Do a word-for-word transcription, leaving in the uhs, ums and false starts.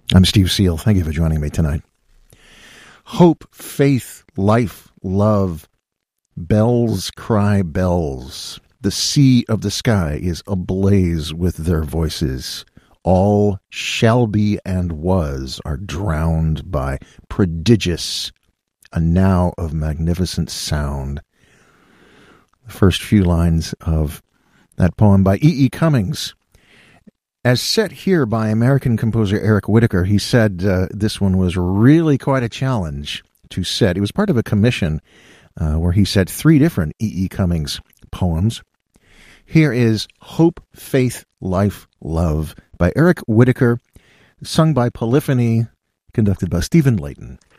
I'm Steve Seal. Thank you for joining me tonight. Hope, faith, life, love, bells cry bells. The sea of the sky is ablaze with their voices. All shall be and was are drowned by prodigious, a now of magnificent sound. The first few lines of that poem by E E. Cummings. As set here by American composer Eric Whitacre, he said uh, this one was really quite a challenge to set. It was part of a commission uh, where he set three different E E. Cummings poems. Here is Hope, Faith, Life, Love by Eric Whitacre, sung by Polyphony, conducted by Stephen Layton.